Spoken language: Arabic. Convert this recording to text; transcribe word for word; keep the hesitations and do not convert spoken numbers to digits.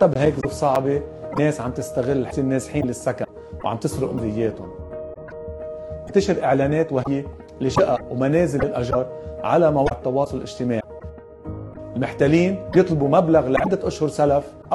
حتى بهيك ظروف صعبة ناس عم تستغل النازحين للسكن وعم تسرق ملكياتهم. تنتشر إعلانات وهي لشقق ومنازل الأجار على مواقع التواصل الاجتماعي. المحتلين بيطلبوا مبلغ لعدة أشهر سلف